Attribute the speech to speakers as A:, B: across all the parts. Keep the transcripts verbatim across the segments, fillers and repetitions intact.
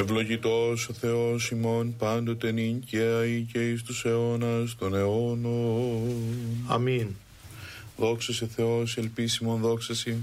A: Ευλογητός ο Θεός ημών πάντοτε νυν και αεί και εις τους αιώνας των αιώνων.
B: Αμήν.
A: Δόξα σε Θεός, ελπίσιμον δόξα σε.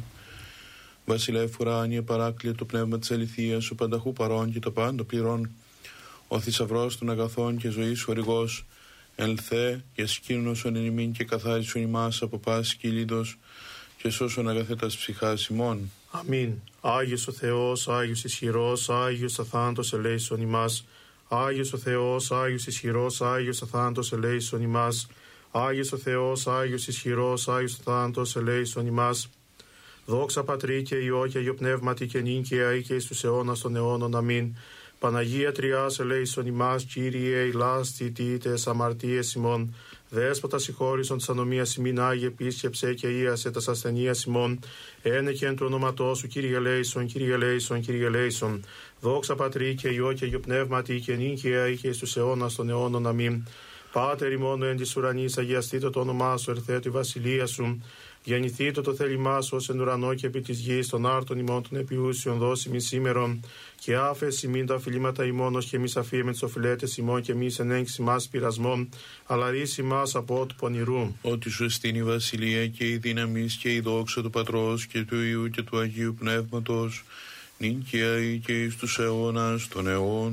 A: Βασιλεύ ουράνιε παράκλεια το πνεύμα της αληθείας σου πανταχού παρών και το πάντο πληρών. Ο θησαυρός των αγαθών και ζωής χορηγός, ελθέ και σκήνωσον εν ημίν και καθάρισον ημάς από πάση κυλίδος και σώσον αγαθέτας ψυχάς ημών.
B: Αμήν. Άγιος ο Θεός, Άγιος ισχυρός, Άγιος αθάνατος ελέησον ημάς. Άγιος ο Θεός, Άγιος ισχυρός, Άγιος αθάνατος ελέησον ημάς. Άγιος ο Θεός, Άγιος ισχυρός, Άγιος αθάνατος ελέησον ημάς. Δόξα Πατρί και Υιό και Αγιο Πνεύματι και νυν και αεί και εις τους αιώνας των αιώνων. Αμήν. Παναγία Τριάς ελέησον ημάς, Κύριε ηλάς θητείτες αμαρτίες ημών. Δέσποτα συγχώρησον της ανομίας ημίν, Άγιε επίσκεψε και ίασε τας ασθενείας ημών. Ένε και εν του ονόματός σου, Κύριε ελέησον, Κύριε ελέησον, Κύριε ελέησον. Δόξα Πατρί και Υιό και Αγιο Πνεύματι και νυν και αεί και εις τους αιώνας των αιώνων. Αμήν. Πάτερ ημών εν της ουρανής, αγιαστήτω το όνομά σου, ερθέτω η βασιλεία σου. Γεννηθήτω το θέλημά σου ως εν ουρανό και επί της γης, των άρτων ημών των επιούσιων δώσιμη σήμερον. Και άφες ημίν τα οφειλήματα ημών, ως και εμείς αφίεμεν τις οφειλέτες ημών, και εμείς εν έγγιση μας πειρασμών, αλλά ρίση μας από του πονηρού.
A: Ότι σου εστίν η βασιλεία και η δύναμις και η δόξα του Πατρός και του Υιού και του Αγίου Πνεύματος, νυν και αεί και εις τους αιώνας των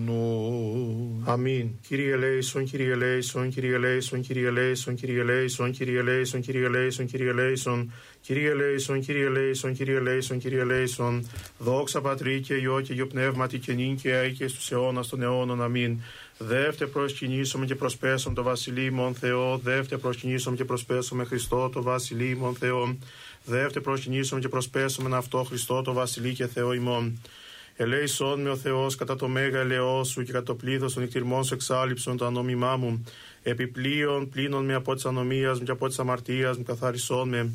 A: αιώνων.
B: Αμήν. Κύριε ελέησον, Κύριε ελέησον, Κύριε ελέησον, Κύριε ελέησον, Κύριε ελέησον, Κύριε ελέησον, Κύριε ελέησον, Κύριε ελέησον, Κύριε ελέησον, Κύριε ελέησον, Κύριε ελέησον, Κύριε ελέησον. Δόξα Πατρί και Υιό και Αγιο Πνεύματι και νυν και αεί και στους αιώνας των αιώνων. Αμήν. Δεύτε προσκυνήσομεν και προσπέσομεν το βασιλείμον Θεό, δεύτε προσκυνήσομεν και προσπέσομεν Χριστό το βασιλείμον Θεό, δεύτε προσκυνήσομεν και προσπέσομεν αυτό Χριστό το βασιλεί και Θεό ημών. Ελέησόν με ο Θεός κατά το μέγα ελαιό σου και κατά το πλήθος των νυχτηρμών σου εξάλληψον το ανόμημά μου. Επιπλέον πλήνων με από της ανομίας μου και από της αμαρτίας μου καθαρισόν με.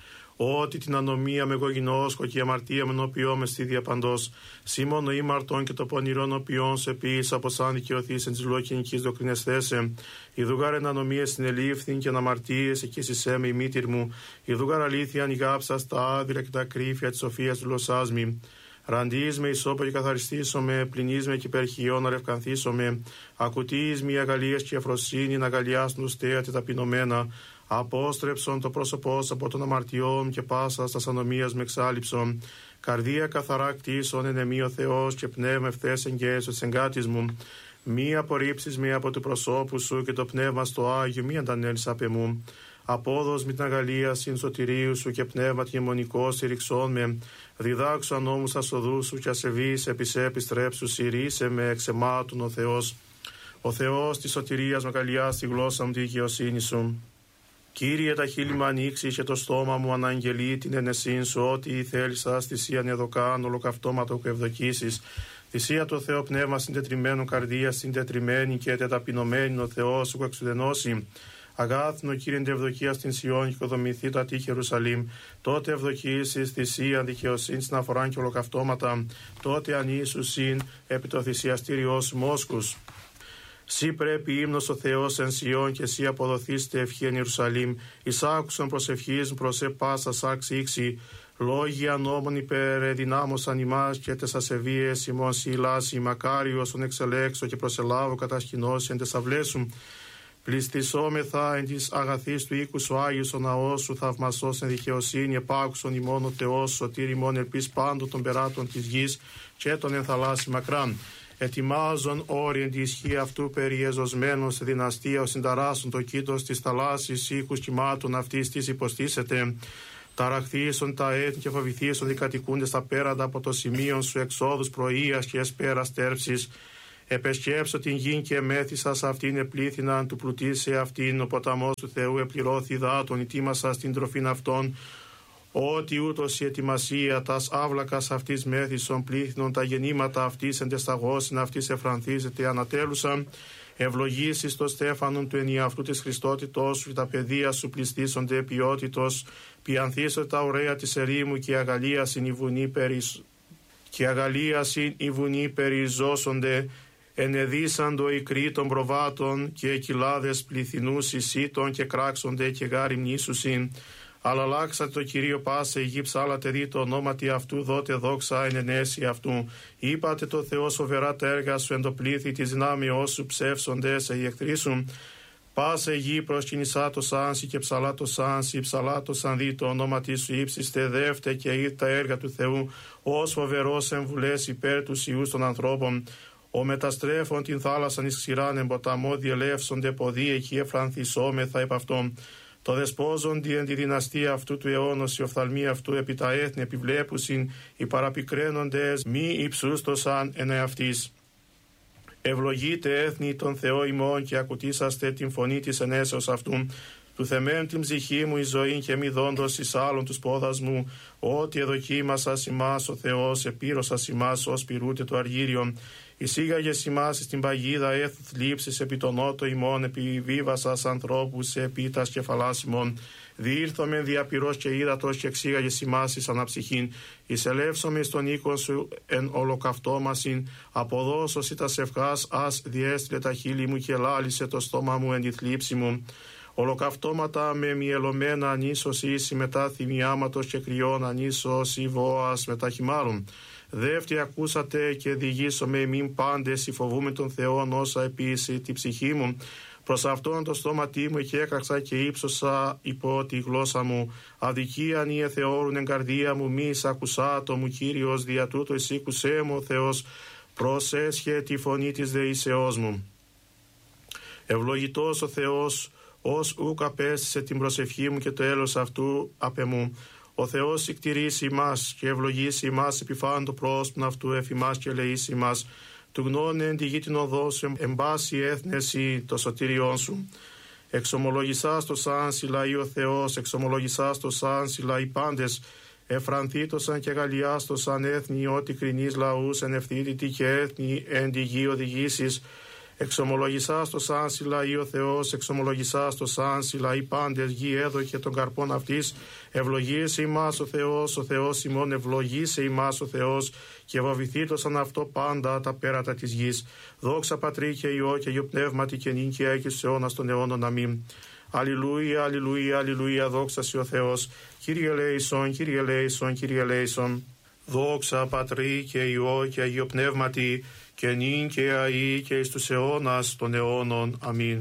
B: Ότι την ανομία με εγώ γινώσκω και η αμαρτία με νοποιώ με στη διαπαντός. Σήμωνο ήμαρτον και το πονηρόν οποιόν σε ποιήσα από σαν δικαιωθείς εν της λογικηνικής δοκρινεσθέσε. Ιδούγαρ εν ανομία συνελήφθην και εν αμαρτίες εκεί συσέ με η μήτηρ μου. Ιδούγαρ αλήθεια ανοιγάψα στα άδειρα και τα κρύφια της σοφίας του γλωσσάς μου. Ραντείς με ισόπο και καθαριστήσομαι, πληνείς με και υπερχιών αρευκανθήσομαι. Ακουτείς με αγαλίες και αφροσύνη να αγαλιάσουν τους τέατη ταπεινωμένα. Απόστρεψον το πρόσωπό από των αμαρτιών και πάσα στα ανομίας με εξάλληψον. Καρδία καθαρά κτίσον εν εμή ο Θεός και πνεύμα ευθές εγγέσω της εγκάτης μου. Μη απορρίψεις με από του προσώπου σου και το πνεύμα στο Άγιο μη αντανέλεις απ' εμού. Απόδος με την αγαλία συν σωτηρίου σου και πνεύμα τιμονικό στηριξών με. Διδάξου ανώμους ασοδούς σου και ασεβείς επισέ επιστρέψου συρρήσε με εξεμάτων ο Θεός. Ο Θεός της σωτηρίας μακαλιά στη γλώσσα μου τη δικαιοσύνη σου. Κύριε, τα χείλη μου ανοίξει και το στόμα μου αναγγελεί την ενεσύν σου, ότι θέλησα θυσίαν εδωκάν ολοκαυτώματο που ευδοκίσεις. Θυσία το Θεό πνεύμα συντετριμένου καρδία, συντετριμένη και τεταπεινωμένη ο Θεός σου εξουδενώσει. Αγάθνο Κύριε ευδοκία στην Σιών και οικοδομηθεί το ατύχη Ιερουσαλήμ. Τότε ευδοκίσεις θυσία δικαιοσύνη στην αφορά και ολοκαυτώματα. Τότε ανήσουσιν επί το θυσιαστήριό σου μόσκους. Σύ πρέπει ύμνος ο Θεός εν Σιών και σύ αποδοθήστε ευχή εν Ιερουσαλήμ. Εις άκουσον προσευχής προς επάσα σάξ ήξη. Λόγια νόμων υπερεδυνάμωσαν ημάς και τες ασεβίες ημών σύ λάση. Μακάριος τον εξελέξω και προσελάβω κατασκηνώσει εν τες αυλές πληστισόμεθα εν της αγαθής του οίκου σου Άγιος ο ναός σου θαυμασός εν δικαιοσύνη επάκουσον ημών ο Θεός σωτήρ ημών ελπίς πάντων των περάτων της γης και των εν θαλάσσι μακράν. Ετοιμάζον όρι εν τη ισχύ αυτού περιεζωσμένων σε δυναστεία ως συνταράσσον το κήτος της θαλάσσης οίκους κυμάτων αυτής της υποστήσετε. Ταραχθήσον τα έθνη και φοβηθήσον δικατοικούντες τα πέραντα από το σημείο σου εξόδους πρωίας και εσπέρας στέρψης. Επεσκέψω την γην και μέθησα σε αυτήν επλήθυναν του πλουτίσε αυτήν ο ποταμός του Θεού επληρώθη δάτων ετοίμασα στην τροφήν αυτών. Ότι ούτως η ετοιμασία τας άβλακας αυτής μέθησον πλήθυνον τα γεννήματα αυτής εντεσταγώσιν αυτής εφρανθίζεται ανατέλουσαν. Ευλογήσεις το στέφανον του ενιαυτού της Χριστότητός σου, τα παιδεία σου πληστήσονται ποιότητος, πιανθήσονται τα ωραία της ερήμου και η αγαλία συν η βουνή περισ... και η αγαλία συν η βουνή περιζώσονται, ενεδίσαντο οι κροί των προβάτων και κοιλάδες πληθυνούς εισήτων και κράξονται και γάρι μνήσουσιν. Αλλά αλλάξατε το Κυρίο πάσε η γη, ψάλατε δι το ονόματι αυτού, δότε δόξα εν ενέση αυτού. Είπατε το Θεό σοβερά τα έργα σου, εν το πλήθη τη δυνάμειό σου, ψεύσονται σε οι εχθροί σου. Πάσε γη προσκυνησά το σάνσι και ψαλά το σάνσι, ψαλά το σαν δι το ονόματι σου, ύψιστε δεύτε και είδ τα έργα του Θεού, ως φοβερός εμβουλές υπέρ τους ιούς των ανθρώπων. Ο μεταστρέφων την θάλασσαν εις ξηράν εμποταμό διελεύσονται ποδοί, εκεί εφρανθισόμεθα επ' αυτόν. Το δεσπόζοντι εν τη δυναστεία αυτού του αιώνος, η οφθαλμή αυτού επί τα έθνη επιβλέπουσιν, οι παραπικραίνοντες μη υψούστοσαν εν εαυτής. Ευλογείτε έθνη τον Θεό ημών και ακουτήσαστε την φωνή της ενέσεως αυτού. Του θεμέν την ψυχή μου η ζωή και μη δόντος εις άλλων τους πόδας μου, ότι εδοκίμασας ημάς ο Θεός, επήρωσας ημάς ως πυρούτε το αργύριον. Εισήγαγες ημάς στην παγίδα έθουθ λήψης επί τον νότο ημών, επιβίβασας ανθρώπους επί τας κεφαλάς ημών. Διήρθομεν διαπυρός και ύδατος και εξήγαγες ημάς εις αναψυχήν. Εισελεύσομεν στον οίκον σου εν ολοκαυτόμασιν, αποδώσος ή τας ευχάς ας διέστειλε τα χείλη μου και λάλησε το στόμα μου εν τη θλίψη μου. Ολοκαυτώματα με μυελωμένα ανίσως ίση μετά θυμιάματος και κρυών ανίσως ή βόας μετά χυμάρων. Δεύτερη ακούσατε και διηγήσομαι μην πάντες ή φοβούμε τον Θεόν όσα επίση τη ψυχή μου. Προς αυτόν το στόματί μου και έκαξα και ύψωσα υπό τη γλώσσα μου. Αδικίαν ή εθεώρουν εν καρδία μου, μη εισακουσά το μου Κύριος, δια τούτο εισήκουσέ μου ο Θεός, προσέσχε τη φωνή της δεήσεώς μου. Ευλογητός ο Θεός, ως ούκ απέστησε την προσευχή μου και το έλος αυτού απ' εμού. Ο Θεός εκτηρήσει ημάς και ευλογήσει ημάς επιφάν το πρόσωπον αυτού εφημάς και ελεήσει ημάς. Του γνώνε εν τη γη την οδό σου, εμπάσει έθνεση το σωτήριόν σου. Εξομολογησάς το σαν σιλαεί ο Θεός, εξομολογησάς το σαν σιλαεί πάντες. Εφρανθήτωσαν και γαλλιάστοσαν έθνη, ότι κρινείς λαούς εν ευθύτητη και έθνη εν τη γη οδηγήσεις. Εξομολογησάς το σαν σιλαεί ο Θεός, εξομολογησάς το σαν σιλαεί πάντες, γη έδωκε των καρπών αυτής. Ευλογήσε ημάς ο Θεός, ο Θεός ημών ευλογήσε ημάς ο Θεός, και βαβηθήτωσαν αυτό πάντα τα πέρατα της γης. Δόξα Πατρί και Υιό και Υιό Πνεύματι και νυν και έκει στους αιώνας των αιώνων. Αμήν. Αλληλούια, αλληλούια, αλληλούια, δόξα σοι ο Θεός. Κύριε ελέησον, Κύριε ελέησον, Κύριε ελέησον. Δόξα Πατρί και Υιό και Υιό Πνεύματι και νυν και αεί και εις τους αιώνας των αιώνων. Αμήν.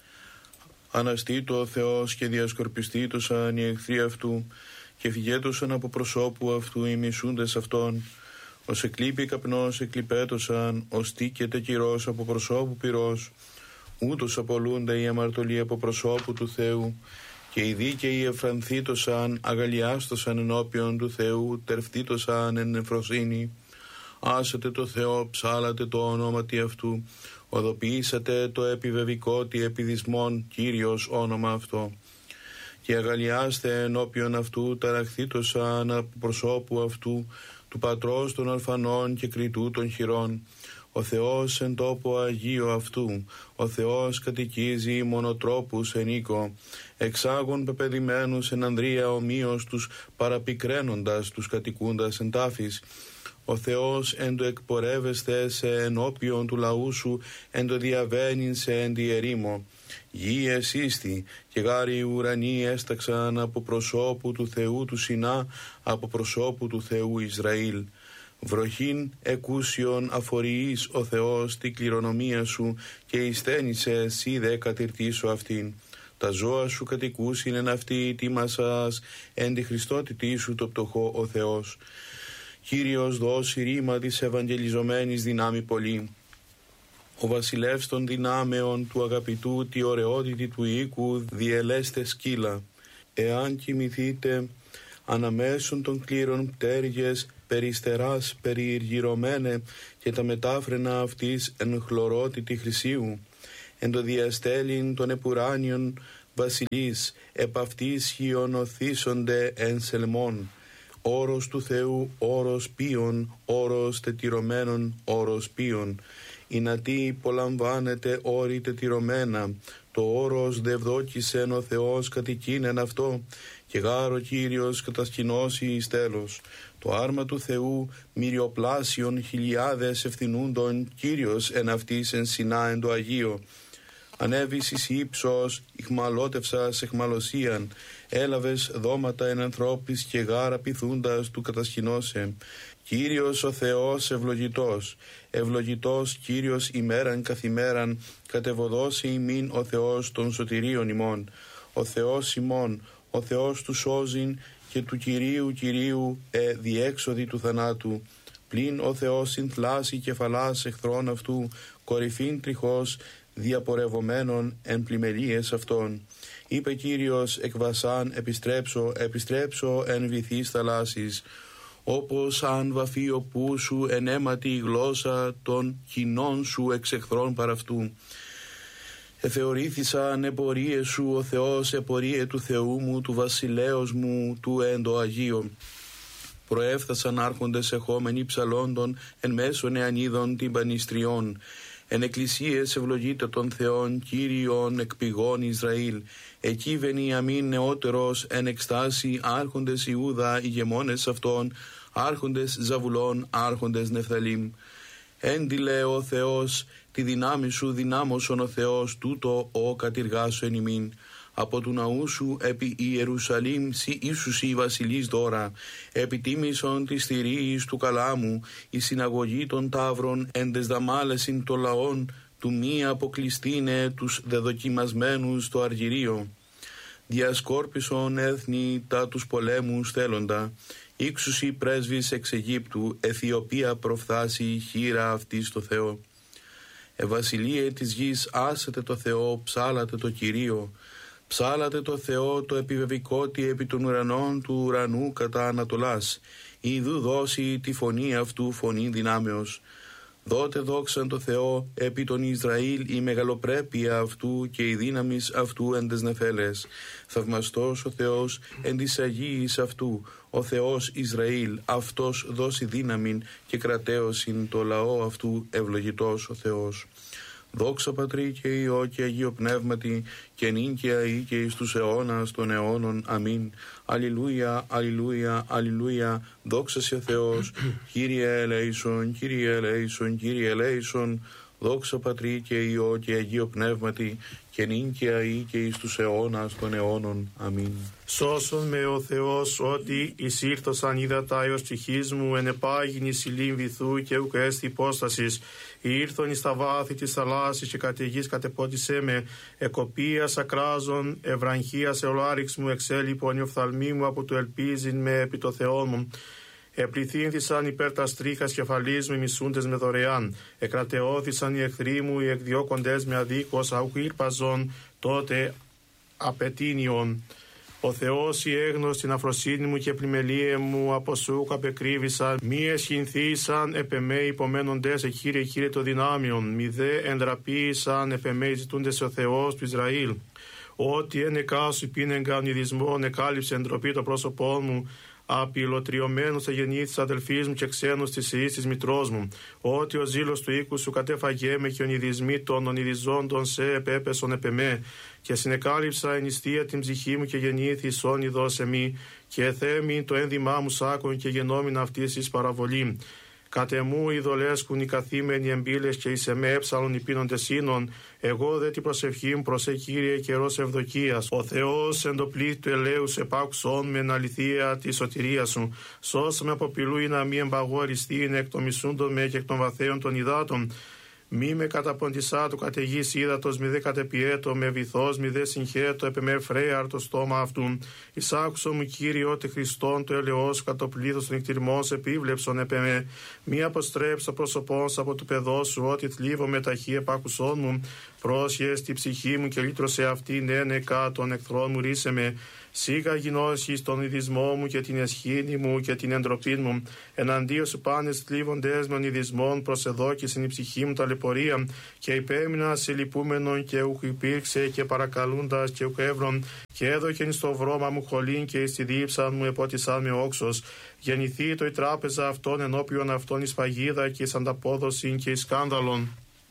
A: Αναστήτω ο Θεός και διασκορπιστήτωσαν οι εχθροί αυτού και φυγέτωσαν από προσώπου αυτού οι μισούντες αυτών. Ως εκλείπει καπνός εκλειπέτωσαν, ως τίκεται κυρός από προσώπου πυρός. Ούτως απολούνται οι αμαρτωλοί από προσώπου του Θεού, και οι δίκαιοι εφρανθήτωσαν, αγαλιάστωσαν ενώπιον του Θεού, τερφτήτωσαν εν νεφροσύνη. Άσετε το Θεό, ψάλατε το ονόματι αυτού, οδοποιήσατε το επιβεβικότι επιδισμόν Κύριος όνομα αυτό. Και αγαλιάστε ενώπιον αυτού, ταραχθήτωσαν από προσώπου αυτού, του Πατρός των ορφανών και κριτού των χειρών. Ο Θεός εν τόπο Αγίο αυτού, ο Θεός κατοικίζει μονοτρόπους εν οίκο, εξάγων πεπεδημένους εν ανδρεία ομοίως τους, παραπικραίνοντας τους κατοικούντας εν τάφης. Ο Θεός εν το εκπορεύεστε σε ενώπιον του λαού σου, εν το διαβαίνειν σε εν τη ερήμο. Γη εσύστη και γάρι ουρανοί έσταξαν από προσώπου του Θεού του Σινά, από προσώπου του Θεού Ισραήλ. Βροχήν εκούσιον αφοριείς ο Θεός την κληρονομία σου, και εισθένησε εσύ δε κατηρτήσω αυτήν. Τα ζώα σου κατοικούσιν εν αυτή τίμασας, εν τη Χριστότητή σου το πτωχό ο Θεός. Κύριος δώσει ρήμα της ευαγγελιζομένης δυνάμει πολύ. Ο βασιλεύς των δυνάμεων του αγαπητού τη ωραιότητη του οίκου διελέστε σκύλα. Εάν κοιμηθείτε αναμέσων των κλήρων πτέρυγες περιστεράς περιηργυρωμένε, και τα μετάφρενα αυτής εν χλωρότητη χρυσίου, εν το διαστέλιν των επουράνιων βασιλείς, επ' αυτής χιονοθήσονται εν σελμών. Όρος του Θεού, όρος πίων, όρος τετυρωμένων, όρος πίων. Η νατή υπολαμβάνεται όρη τετυρωμένα, το όρος δευδόκησεν ο Θεός κατοικίνεν αυτό, και γάρο Κύριος κατασκηνώσει εις τέλος. Το άρμα του Θεού μυριοπλάσιον χιλιάδες ευθυνούντων, Κύριος εν αυτής εν Σινά εν το Αγίο. Ανέβης εις ύψος, ηχμαλώτευσας εχμαλωσίαν, έλαβες δώματα εν ανθρώπης και γάρα πειθούντας του κατασκηνώσε. Κύριος ο Θεός ευλογητός, ευλογητός Κύριος ημέραν καθημέραν, κατεβοδώσει ημίν ο Θεός των σωτηρίων ημών. Ο Θεός ημών, ο Θεός του σώζειν και του Κυρίου Κυρίου ε διέξοδη του θανάτου. Πλην ο Θεός συνθλάσει κεφαλάς εχθρών αυτού, κορυφήν τριχός διαπορευομένων εν πλημελίες αυτών. Είπε Κύριος εκ βασάν επιστρέψω, επιστρέψω εν βυθείς θαλάσσης. Όπως αν βαφεί ο πού σου εν αίματι η γλώσσα των κοινών σου εξ εχθρών παραυτού. Εθεωρήθησαν επορίες σου ο Θεός, επορίε του Θεού μου, του βασιλέως μου, του εντοαγίου. Προέφθασαν άρχοντες εχόμενοι ψαλόντων εν μέσω νεανίδων τυμπανιστριών. Εν εκκλησίες ευλογείται των Θεών, Κύριον εκ πηγών Ισραήλ. Εκεί Βενιαμίν νεότερος εν εκστάση, άρχοντες Ιούδα, ηγεμόνες αυτών, άρχοντες Ζαβουλών, άρχοντες Νεφθαλήμ. Έντιλε ο Θεός, τη δυνάμει σου δυνάμωσον ο Θεός, τούτο ο κατηργάσου εν ημίν. Από του ναού σου επί Ιερουσαλήμ σοι ίσους η βασιλείς δώρα, επιτίμησον της θηρίης του καλάμου, η συναγωγή των ταύρων εν τες δαμάλεσιν των λαών, του μη αποκλειστήνε τους δεδοκιμασμένους το αργυρίο. Διασκόρπισον έθνη τα τους πολέμους θέλοντα, ήξουσι πρέσβης εξ Αιγύπτου, Αιθιοπία προφθάσει χείρα αυτή στο Θεό. Ευασιλείε της γης άσετε το Θεό, ψάλατε το Κυρίο. Ψάλατε το Θεό το επιβεβικότι επί των ουρανών του ουρανού κατά Ανατολάς. Ιδού δώσει τη φωνή αυτού φωνή δυνάμεως. Δότε δόξαν το Θεό επί τον Ισραήλ η μεγαλοπρέπεια αυτού και η δύναμις αυτού εν τες νεφέλες. Θαυμαστός ο Θεός εν της Αγίης αυτού, ο Θεός Ισραήλ, αυτός δώσει δύναμην και κρατέωσιν το λαό αυτού, ευλογητός ο Θεός. Δόξα Πατρί και Υιό και Αγίο Πνεύματι και νυν και αεί και εις τους αιώνας των αιώνων. Αμήν. Αλληλούια, αλληλούια, αλληλούια. Δόξα σε ο Θεός. Κύριε ελέησον, Κύριε ελέησον, Κύριε ελέησον. Δόξα Πατρί και Υιό και Αγίο Πνεύματι και νυν και αεί και εις τους αιώνας των αιώνων. Αμήν.
B: Σώσον με ο Θεός ότι εις ήρθωσαν ύδατα έως ψυχής μου, εν επάγειν εις ηλίν βυθού και ουκ έστι υπόστασης. Ήρθον εις τα βάθη της θαλάσσης και καταιγής κατεπότισέ με, εκοπίας ακράζων, ευραγχίας εολάριξ μου εξέλιπον η οφθαλμή μου από του ελπίζειν με επί το Θεό μου. Επληθύνθησαν υπέρ τα στρίχας κεφαλής μου μισούντες με δωρεάν. Εκρατεώθησαν οι εχθροί μου, οι εκδιώκοντες με αδίκως, αουκ ήρπαζον, τότε απαιτήνιον. Ο Θεός η έγνος την αφροσύνη μου και πλημελίε μου από σούκ απεκρίβησαν. Μη εσχυνθήσαν επεμέ υπομένοντες, ε Κύριε, Κύριε το δυνάμιον. Μη δε εντραπήσαν επεμέ ζητούντες ο Θεός του Ισραήλ. Ότι εν εκάσου πίνεγκαν ιδισμόν, εκάλυψε εντροπή το πρόσωπό μου. Απειλωτριωμένος εγεννήθης αδελφής μου και ξένος της ιής της μητρός μου. Ότι ο ζήλος του οίκου σου κατέφαγέ με και ονειδισμοί των ονειδιζόντων σε επέπεσον επεμέ. Και συνεκάλυψα εν νηστεία την ψυχή μου και γεννήθης όνειδος σε μη. Και θέμην το ένδυμά μου σάκον και γενόμην αυτής εις παραβολή. Κατ' εμού ειδωλέσκουν οι καθήμενοι εμπίλες και εις εμέ έψαλον οι πίνοντες ίνων. Εγώ δε την προσευχή μου προσέ Κύριε καιρός ευδοκίας. Ο Θεός εν το πλήθη του ελέους επάκουσον με εν αληθεία τη σωτηρία σου. Σώσαμε από πυλού ή να μη εμπαγόριστήν εκ των μισούντων με και εκ των βαθέων των υδάτων. Μη με καταποντισά του καταιγής ύδατος, μη δε κατεπιέτο με βυθός, μη δε συγχέτω επεμέ φρέαρ το στόμα αυτού. Εισάκουσο μου Κύριε ότι Χριστόν το ελαιός κατ' το πλήθος των εκτιρμών σε επίβλεψον επεμέ. Μη αποστρέψει το πρόσωπό σου από του παιδός σου, ότι θλίβω με ταχύ επάκουσόν μου. Πρόσχες τη ψυχή μου και λύτρωσε αυτήν ένεκα των εχθρών μου ρίσε με. Σίγα γινώσεις τον ειδισμό μου και την εσχήνη μου και την εντροπή μου. Εναντίον σου πάνες θλίβοντες με ονειδισμόν προσεδόκησεν η ψυχή μου ταλαιπωρία. Και υπέμεινα σε λυπούμενον και ουκ υπήρξε και παρακαλούντας και ουκ εύρων. Και έδωκεν στο βρώμα μου χολήν και εις τη δίψα μου επότισαν με όξος. Γεννηθεί το η τράπεζα αυτών ενώπιον αυτών εις παγίδα και εις ανταπόδοση και εις σκάνδαλον.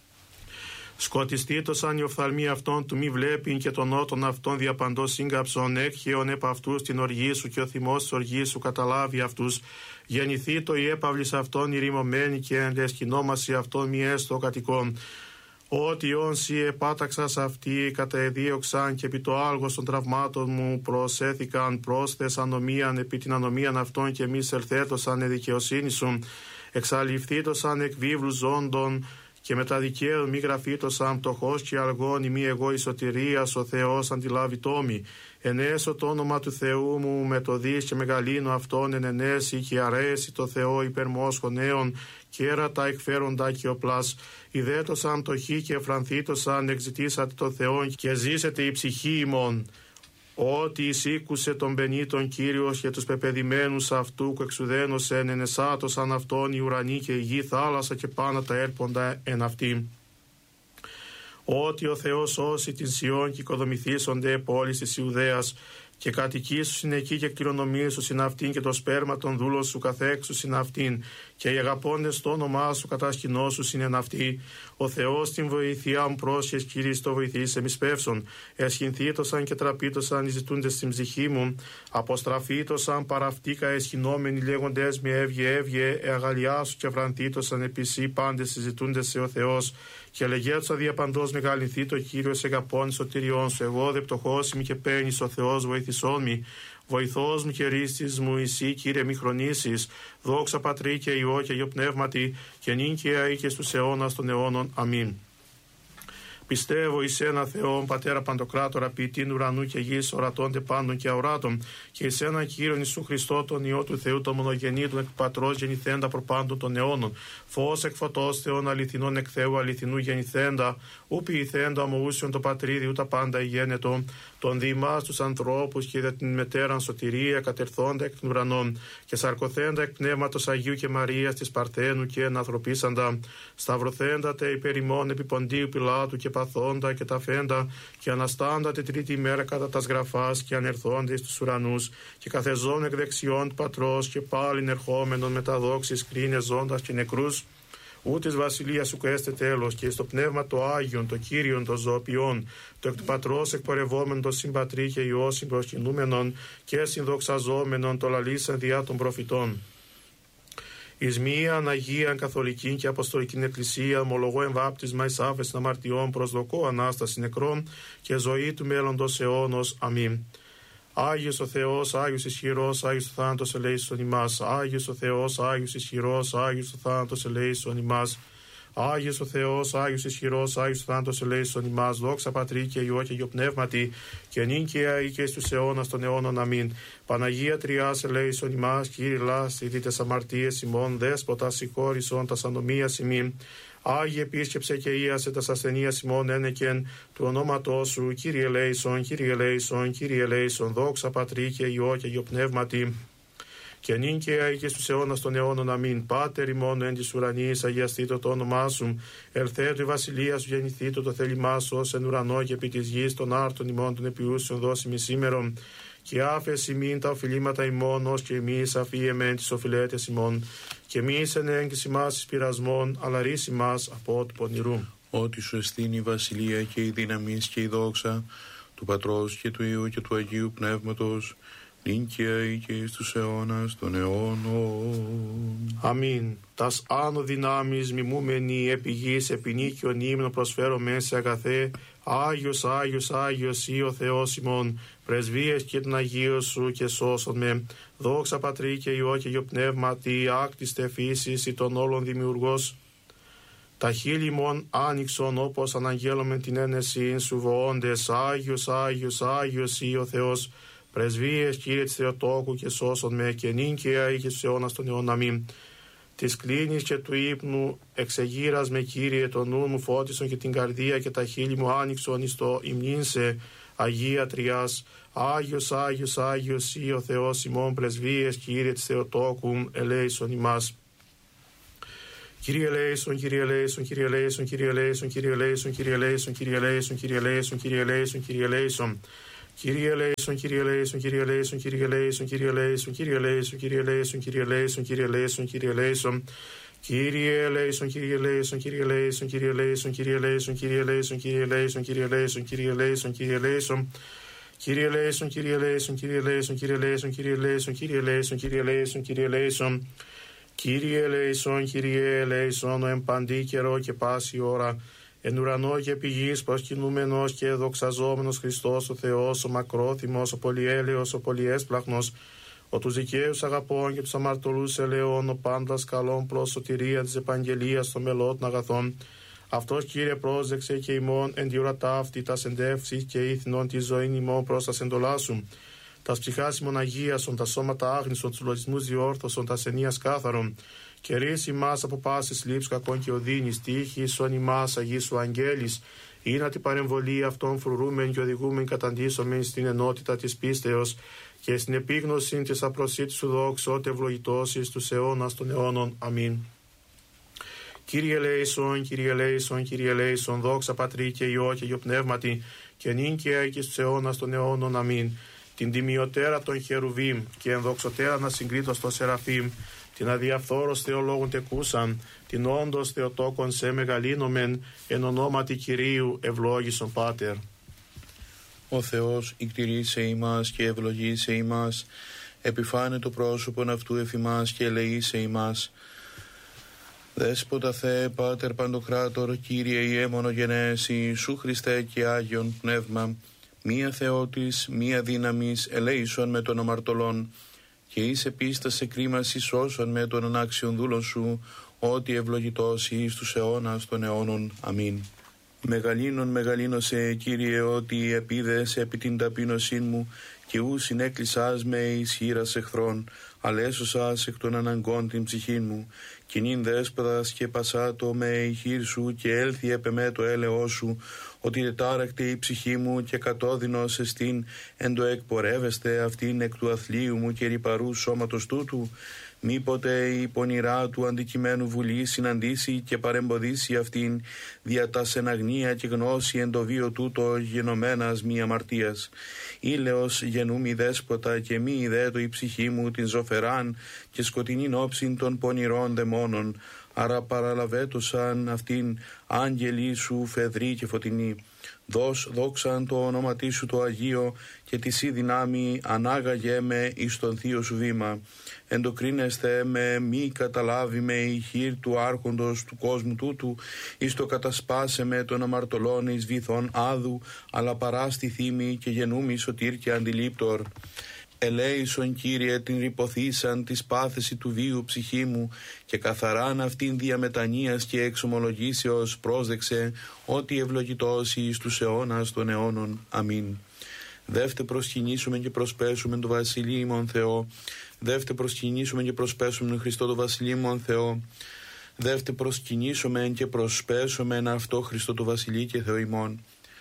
B: Σκοτιστεί το σαν η οφθαλμή αυτών του μη βλέπει και τον νότον αυτών διαπαντός σύγκαψον έκχεων επ' αυτούς την οργή σου και ο θυμός της οργής σου καταλάβει αυτούς. Γεννηθεί το η έπαυλης αυτών η ρημωμένη και εν λεσκινόμαση αυτών μη έστω κατοικών. ότι όνσι επάταξας αυτοί καταεδίωξαν και επί το άλγος των τραυμάτων μου προσέθηκαν πρόσθες ανομίαν επί την ανομίαν αυτών και μη σελθέτωσαν εδικαιοσύνη σου, εξαλειφθήτωσαν εκ βίβλου ζώντων και μετά δικαίων μη γραφήτωσαν πτωχός και αλγόνι μη εγώ η σωτηρίας ο Θεός αντιλάβει τόμη. Ενέσω το όνομα του Θεού μου με το δις και μεγαλύνω αυτόν εν ενέσει και αρέσει το Θεό υπερμόσχο νέων και έρατα εκφέροντα και οπλάς. Ιδέτωσαν το χ και εφρανθήτωσαν εξητήσατε το Θεόν και ζήσετε η ψυχή ημών. Ότι εισήκουσε τον πενήτων Κύριος και τους πεπεδημένους αυτού που εξουδένωσεν ενεσάτωσαν αυτόν οι ουρανοί και η γη θάλασσα και πάνω τα έρποντα εν αυτή. Ότι ο Θεός σώσει την Σιών και οικοδομηθήσονται πόλεις της Ιουδαίας και κατοικήσου είναι εκεί και κληρονομήσου είναι αυτήν και το σπέρμα των δούλων σου καθέξου είναι αυτήν και οι αγαπώντες το όνομά σου κατασκηνώσου είναι αυτοί. Ο Θεός την βοηθειά μου πρόσχες Κύριε το βοηθήσε μη σπεύσον. Εσχυνθήτωσαν και τραπήτωσαν οι ζητούντες στην ψυχή μου. Αποστραφήτωσαν παραυτήκα εσχυνόμενοι λέγοντες με έβγε έβγε εαγαλιάσου και φρανθήτωσαν επισή πάντες συζητούντες σε ο Θεός. Και λεγέτσα διαπαντός μεγαλυνθεί το Κύριος εγκαπών σωτηριών σου. Εγώ δε πτωχός είμαι και παίρνεις ο Θεός βοηθησόν μη. Βοηθός μου και ρίστης μου εσύ Κύριε μη χρονίσεις. Δόξα Πατρί και Υιό και Υιό Πνεύματι και νυν και αεί και στους αιώνας των αιώνων. Αμήν. Πιστεύω εις ένα Θεόν, Πατέρα Παντοκράτορα, ποιητήν ουρανού και γης, ορατώντε πάντων και αοράτων, και εις ένα Κύριον Ιησού Χριστό, τον Υιό του Θεού, τον μονογεννήτων εκ Πατρός γεννηθέντα προπάντων των αιώνων, φως εκ φωτός Θεών αληθινών εκ Θεού αληθινού γεννηθέντα, ου ποιηθέντα ομοούσιον το Πατρίδι, ου τα πάντα ηγένετο, των διημάς τους ανθρώπους και είδα την μετέραν σωτηρία, κατερθόντα εκ των ουρανών, και σαρκωθέντα εκ πνεύματος Αγίου και Μαρίας της Παρθένου και ενανθρωπίσαντα, σταυρωθέντα τε υπέρ ημών επί Ποντίου Πιλάτου και παθόντα και τα φέντα, και αναστάντα τη τρίτη ημέρα κατά τας γραφάς, και ανερθόντα εις τους ουρανούς, και καθεζόν εκ δεξιών του Πατρός, και πάλιν ερχόμενον με τα δόξης κρίνες ζώντας και νεκρούς, ού της βασιλείας σου καίστε τέλος, και στο πνεύμα το Άγιον, το Κύριον, το ζωοποιών, το εκ του Πατρός εκπορευόμενον, το συμπατρί και Υιό συμπροσκυνούμενον και συνδοξαζόμενον, το λαλήσαν διά των προφητών. Εις μίαν Αγίαν Καθολική και Αποστολική Εκκλησία, ομολογώ εμβάπτισμα εις άφεσιν αμαρτιών, προσδοκώ Ανάσταση νεκρών και ζωή του μέλλοντος αιώνος. Αμήν. Άγιος ο Θεός, Άγιος ισχυρός, Άγιος ο θάνατος ελέησον ημάς. Άγιος ο Θεός, Άγιος ισχυρός, Άγιος ο θάνατος ελέησον ημάς. Άγιος ο Θεός, Άγιος ισχυρός, Άγιος ο θάνατος ελέησον ημάς. Δόξα Πατρί και Υιό και Υιό Πνεύματι, και νυν και αεί και στους αιώνας των αιώνων. Αμήν. Παναγία Τριάς ελέησον ημάς. Κύριε λάστη δίτες αμαρτίες ημών, δέσποτα συγχώρησον τας ανομίας ημίν. Άγιε επίσκεψε και ίασε τας ασθενείας ημών ένεκεν του ονόματός σου. Κύριε ελέησον, Κύριε ελέησον, Κύριε ελέησον. Δόξα Πατρί και Υιό και Υιό Πνεύματι, και νυν και αεί και στους αιώνας των αιώνων. Αμήν. Πάτερ ημών εν της ουρανής, αγιαστήτω το όνομά σου. Ελθέτω η βασιλεία σου, γεννηθήτω το θέλημά σου, ως εν ουρανό και επί της γης των άρτων ημών των επιούσεων δώσιμη σήμερον. Και άφεση μην τα οφειλήματα ημών, ως και εμείς αφίεμεν τις οφειλέτες ημών. Και μη εν έγκυση μας εις πειρασμών, αλλά ρίση μας από του πονηρού.
A: Ότι σου εστίνει η βασιλεία και η δύναμη και η δόξα του Πατρός και του Υιού και του Αγίου Πνεύματος, νυν και αεί και εις τους αιώνας των αιώνων.
B: Αμήν. Τας άνω δυνάμεις μιμούμενοι επί γης, επί νίκιον ύμνο προσφέρω μέσα αγαθέ. Άγιος, Άγιος, Άγιος ή ο Θεός ημών, πρεσβείες και τον Αγίο σου και σώσον με. Δόξα Πατρί και Υιό και Υιό Πνεύματι, άκτιστε φύσης ή των όλων δημιουργός. Τα χείλη ημών άνοιξον όπως αναγγέλωμεν την ένεση σου βοώντες. Άγιος, Άγιος, Άγιος ή ο Θεός, πρεσβείες Κύριε της Θεοτόκου και σώσον με, και νυν και αεί και στους αιώνας των αιώνων. Αμήν. Της κλίνης και του ύπνου εξεγείρας με Κύριε, το νου μου φώτισον και την καρδία και τα χείλη μου άνοιξον εις το υμνήν σε Αγία Τριάς. Άγιος, Άγιος, Άγιος ή ο Θεός ημών, πρεσβείες Κύριε της Θεοτόκου ελέησον ημάς. Κύριε ελέησον, Κύριε ελέησον, Κύριε ελέησον, Κύριε ελέησον, Κύριε ελέησον, Κύριε ελέησον, Κύριε ελέησον, Κύριε ελέησον, Κύριε ελέησον, Κύριε ελέησον. Κύριε ελέησον, Κύριε ελέησον, Κύριε ελέησον, Κύριε ελέησον, Κύριε ελέησον, Κύριε ελέησον, Κύριε ελέησον, Κύριε ελέησον, Κύριε ελέησον, Κύριε ελέησον. Κύριε ελέησον, Κύριε ελέησον, Κύριε ελέησον, Κύριε ελέησον, Κύριε ελέησον, Κύριε ελέησον, Κύριε ελέησον, Κύριε ελέησον, Κύριε ελέησον, Κύριε ελέησον. Κύριε ελέησον, Κύριε ελέησον, Κύριε ελέησον, Κύριε ελέησον, Κύριε ελέησον, Κύριε ελέησον, Κύριε ελέησον, Κύριε ελέησον. Κύριε ελέησον, Κύριε ελέησον, ο εμπαντή καιρό και πάση ώρα. εν ουρανό και επί γης προσκυνούμενος και δοξαζόμενος Χριστός ο Θεός, ο μακρόθυμος, ο πολυέλεος, ο πολυέσπλαχνος, ο τους δικαίους αγαπών και τους αμαρτωλούς ελαιών, ο πάντας καλών προς σωτηρία της επαγγελίας των μελών των αγαθών. Αυτός, Κύριε, πρόσδεξε και ημών εν τη ώρα ταύτη τας εντεύξεις και ήθινον τη ζωήν ημών προς τας εντολάς σου. Τας ψυχάς ημών αγίασον, τα σώματα άγνησον, τους λογισμούς διόρθωσον, τας ενίας κάθαρον. Και ρίση ημάς από πάσης λήψης κακών και οδύνης, τύχη σον ημάς αγίσου αγγέλης, ή να την παρεμβολή αυτών φρουρούμεν και οδηγούμεν καταντήσομεν στην ενότητα της πίστεως και στην επίγνωση της απροσίτης σου δόξου, ότι ευλογητός εις τους αιώνας των αιώνων. Αμήν. Κύριε ελέησον, Κύριε ελέησον, Κύριε ελέησον, δόξα Πατρί και Υιό και Υιό Πνεύματι, και νυν και αεί και στους αιώνας των αιώνων. Αμήν. Την τιμιωτέρα των χερουβίμ και ενδοξωτέρα να συγκρίτως των σεραφείμ, την αδιαφθόρος Θεολόγων τεκούσαν, την όντως Θεοτόκον σε μεγαλύνομεν, εν ονόματι Κυρίου ευλόγησον Πάτερ.
A: Ο Θεός εκτηρήσε ημάς και ευλογήσε ημάς, επιφάνε το πρόσωπον αυτού εφημάς και ελεήσε ημάς. Δέσποτα Θεέ, Πάτερ Παντοκράτορ, Κύριε Ιε μονογενές, Ιησού Χριστέ και Άγιον Πνεύμα, μία Θεότης, μία δύναμης, ελέησον με των αμαρτωλών, και εις επίστασε κρίμαση σώσον με των ανάξιων δούλων σου, ότι ευλογητός εις τους αιώνας των αιώνων. Αμήν. Μεγαλύνον μεγαλύνωσε, Κύριε, ότι επίδες επί την ταπείνωσήν μου, και ου συνέκλεισάς με ισχύρας εχθρών, αλέσωσας εκ των αναγκών την ψυχήν μου, κοινήν δέσποδας και πασάτο με η χείρ σου, και έλθει επ' εμέ το έλεος σου, ότι τετάρακτε η ψυχή μου και κατώδυνος εστίν, εν το εκπορεύεστε αυτήν εκ του αθλίου μου και ρυπαρού σώματος τούτου. Μήποτε η πονηρά του αντικειμένου βουλή συναντήσει και παρεμποδίσει αυτήν, δια τας εν αγνία και γνώση εν το βίο τούτο γενομένας μη αμαρτίας. Ήλεος γενούμι δέσποτα, και μη ιδέτω η ψυχή μου την ζωφεράν και σκοτεινήν όψιν των πονηρών δαιμόνων. Άρα παραλαβέτωσαν αυτήν άγγελοι σου φεδροί και φωτεινοί. Δώσ' δόξαν το όνοματί σου το Αγίο, και τη σύ δυνάμει ανάγαγε με εις τον θείο σου βήμα. Εντοκρίνεστε με μη καταλάβει με η χείρ του άρχοντος του κόσμου τούτου, εις το κατασπάσε με των αμαρτωλών εις βυθών άδου, αλλά παράστη θύμη και γενούμι σωτήρ και αντιλήπτορ. Ελέησον, Κύριε, την ρηποθήσαν της πάθεση του βίου ψυχή μου, και καθαράν αυτήν διαμετανοίας και εξομολογήσεως πρόσδεξε, ότι ευλογητός εις τους αιώνας των αιώνων. Αμήν. Δεύτε προσκυνήσουμε και προσπέσουμε το Βασιλείο ημών Θεό. Δεύτε προσκυνήσουμε και προσπέσουμε Χριστό το Βασιλείο ημών Θεό. Δεύτε προσκυνήσουμε και προσπέσουμε αυτό Χριστό το Βασιλείο και Θεό ημών.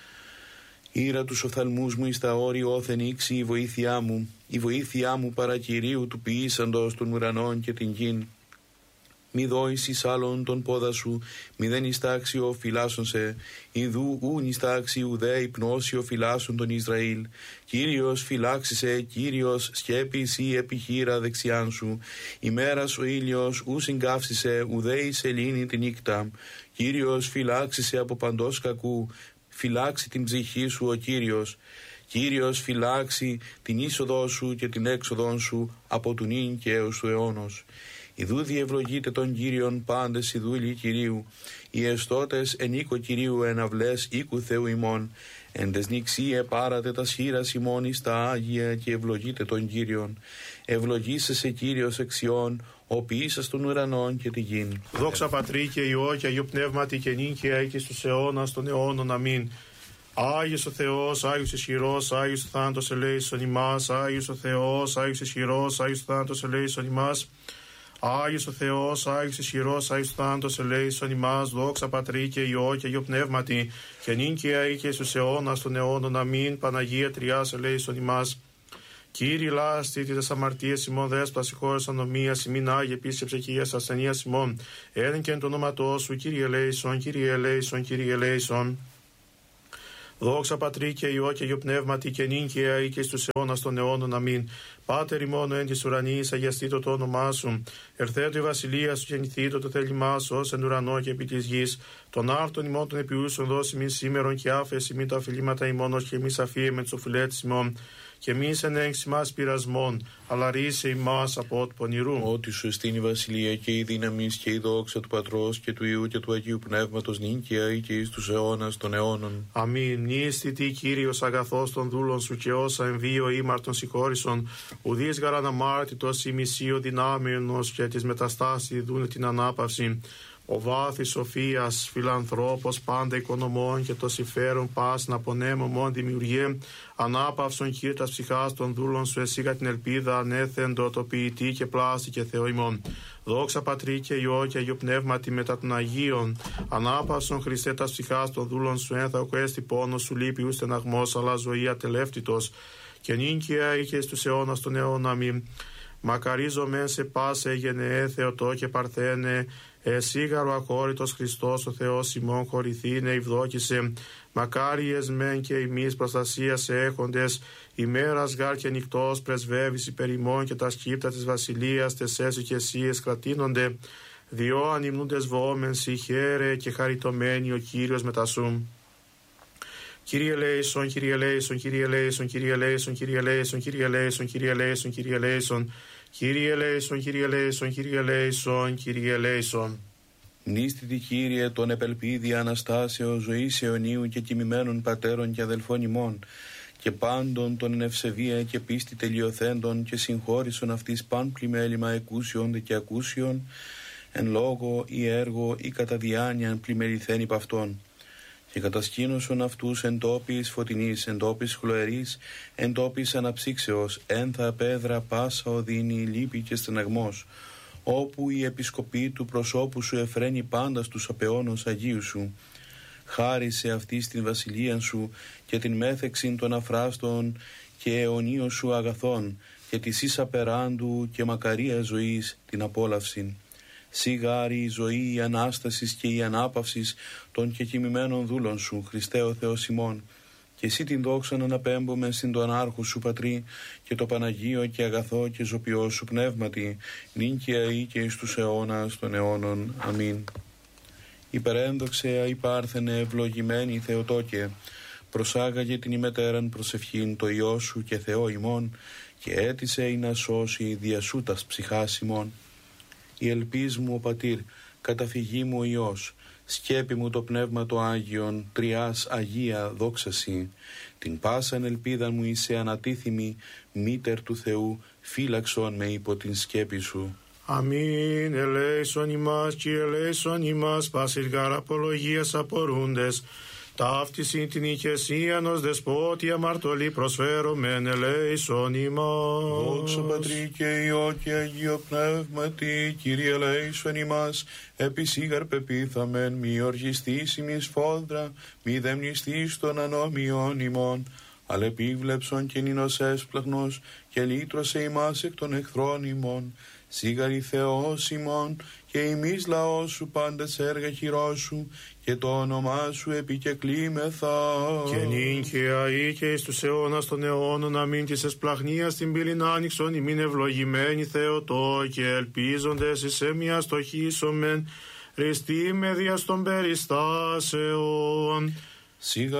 A: Ήρα τους οφθαλμούς μου εις τα όρη όθεν ήξη η βοήθειά μου, η βοήθειά μου παρά Κυρίου του ποιήσαντος των ουρανών και την γην. Μη δόεις εις άλλον τον πόδα σου, μη δεν εις τάξιο φυλάσσον σε, ιδού ούν εις τάξι ουδέ υπνώσιο φυλάσσον τον Ισραήλ. Κύριος φυλάξισε, Κύριος σκέπης ή επιχείρα δεξιάν σου, ημέρας ο ήλιος ου συγκάυσισε, ουδέ εις ελήνη την νύκτα. Κύριος φυλάξισε από παντός κακού, φυλάξει την ψυχή σου ο Κύριος. Κύριος φυλάξει την είσοδό σου και την έξοδόν σου από του νυν και έως του αιώνος. Ιδού διευλογείτε τον Κύριον πάντες οι δούλοι Κυρίου, οι εστώτες εν οίκο Κυρίου εναυλές οίκου Θεού ημών. Εν τες νηξίε πάρατε τα σχήρας ημών εις τα Άγια και ευλογείτε τον Κύριον. Ευλογήσεσαι Κύριος εξιών, ο ποιήσας των ουρανών και τη γην.
B: Δόξα Πατρί και Υιό και Αγίου Πνεύματι και νυν και αεί και στους αιώνας των αιώνων. Αμήν. Άγιος ο Θεός, Άγιος ισχυρός, Άγιος ο θάνατος ελέησον ημάς. Άγιος ο Θεός, Άγιος ισχυρός, Άγιος ο θάνατος ελέησον ημάς. Άγιος ο Θεός, Άγιος ισχυρός, Άγιος ο θάνατος ελέησον ημάς. Δόξα Πατρί και Υιό και Αγίου Πνεύματι και νυν και αεί και στους αιώνας των αιώνων. Αμήν. Παναγία Τριάς ελέησον ημάς. Κύριε λάστη τις αμαρτίες ημών, δέσποτα συγχώρες ανομίας ημίν, Άγιε επίσης ψυχίας ασθενείας ημών. Έδεν και εν το όνοματό σου, Κύριε ελέησον, Κύριε ελέησον, Κύριε ελέησον. Δόξα Πατρί και Υιό και Αγίου Πνεύματι και νυν και αεί και στους αιώνας των αιώνων. Αμήν. Πάτερ ημών εν της ουρανής, αγιαστήτω το όνομά σου. Ερθέτω η βασιλεία σου, γεννηθήτω το θέλημά σου, ως εν ουρανό και επί της γης. Τον άρτον ημών των επιούσεων δώσει μην σήμερον, και άφεση μην τα αφιλήματα ημών, ως και εμείς αφίεμε τους οφειλέτες ημών. και μη εν έγξη μας πειρασμών, αλλά ρίσε ημάς από του πονηρού.
A: Ότι σου εστίν η βασιλεία και η δύναμη και η δόξα του Πατρός και του Υιού και του Αγίου Πνεύματος νίκαια και εις τους αιώνας των αιώνων.
B: Αμήν. Νίστητη Κύριος αγαθός των δούλων σου και όσα εμβίω ήμαρτον συγχώρησον, ουδείς γαραναμάρτητος ημισίω δυνάμεωνος και της μεταστάσης δούνε την ανάπαυση. Ο βάθης σοφίας, φιλανθρώπος, πάντα οικονομών και το συμφέρον πας να πονέμω δημιουργέ, ανάπαυσον κύρτας ψυχάς των δούλων σου εσύ για την ελπίδα ανέθεντο το ποιητή και πλάστη και Θεό ημών. Δόξα Πατρί και Υιό και Αγίου Πνεύματι μετά των Αγίων, ανάπαυσον Χριστέ τας ψυχάς των δούλων σου ένθαοκ έστι πόνος σου λείπει ου στεναγμός αλλά ζωή ατελεύτητος και νίκαια είχε στους αιώνας των αιώνα αμήν. Μακαρίζομεν σε πας έγενε Θεοτό και Παρθένε, εσίγαρο αχώρητος Χριστός ο Θεός ημών χωρηθήνε ευδόκησε, μακάριες μεν και ημείς προστασία σε έχοντες, ημέρας γάρ και νυχτός πρεσβεύεις υπέρ ημών και τα σκύπτα της βασιλείας τες έσου και εσύες κρατήνονται, διό ανυμνούντες βοόμεν σοι χαίρε και χαριτωμένοι ο Κύριος μετασού. Κύριε ελέησον, Κύριε ελέησον, Κύριε ελέησον, Κύριε ελέησον, Κύριε ελέησον, Κύριε ελέησον, Κύριε ελέησον, Κύριε ελέησον, Κύριε ελέησον, Κύριε ελέησον, Κύριε ελέησον, Κύριε ελέησον.
A: Μνήστητη Κύριε των επελπίδη Αναστάσεως ζωής αιωνίου και κοιμημένων πατέρων και αδελφών ημών και πάντων των εν ευσεβία και πίστη τελειοθέντων και συγχώρησον αυτής παν πλημέλημα εκούσιον δε και ακούσιον εν λόγω ή έργο ή κατά διάνοιαν πλημεληθέν υπ' αυτών. Και κατασκήνωσον αυτούς εν τόπης φωτεινής, εν τόπης χλωερής, εν τόπης αναψύξεως, ένθα πέδρα πάσα οδύνη, λύπη και στεναγμός, όπου η επισκοπή του προσώπου σου εφραίνει πάντα στους απεώνους Αγίου σου. Χάρισε αυτή στην βασιλεία σου και την μέθεξην των αφράστων και αιωνίων σου αγαθών και της εις απεράντου και μακαρία ζωής την απόλαυσιν. Σιγάρι η ζωή, η Ανάστασης και η ανάπαυσης των κεκοιμημένων δούλων σου, Χριστέ ο Θεός ημών, και εσύ την δόξα να αναπέμπουμε στην τον άρχου σου Πατρί και το Παναγίο και αγαθό και ζωπιό σου πνεύματι, νίκαια ή και εις τους αιώνας των αιώνων. Αμήν. Υπερένδοξε υπάρθενε ευλογημένη Θεοτόκε, προσάγαγε την ημετέραν προσευχήν το Υιό σου και Θεό ημών και έτησε ή να σώσει διασούτας ψυχάς ημών. Η ελπίς μου ο Πατήρ, καταφυγή μου ο Υιός, σκέπη μου το Πνεύμα το Άγιον, τριάς Αγία δόξαση. Την πάσαν ελπίδα μου είσαι ανατίθιμη, μήτερ του Θεού, φύλαξον με υπό την σκέπη σου.
B: Αμήν. Ελέησον ημάς, Κύριε ελέησον ημάς, πάσης γάρ απολογίας απορούντες. Ταύτισιν την ηκεσίαν ως δεσπότη αμαρτωλή προσφέρομεν ελέησον ημάς.
A: Δόξα Πατρί και Υιό και Αγίο Πνεύματι, Κύριε ελέησον ημάς, επισήγαρ πεπίθαμεν, μη οργιστής ημις φόδρα, μη δεμνιστής των ανώμιων ημών, αλλά επίβλεψον και νίνος έσπλαχνος και λύτρωσε ημάς εκ των εχθρών ημών. Σίγαρη Θεός ημών και ημείς λαός σου πάντα σε έργα χειρός σου και το όνομά σου επικεκλήμεθα.
B: Και νύχαια ή και εις τους αιώνας των αιώνων αμήν της εσπλαχνίας την πύλην άνοιξον ημίν ευλογημένη Θεοτό και ελπίζοντες εις εμία στοχίσομεν ριστή με δια των περιστάσεων.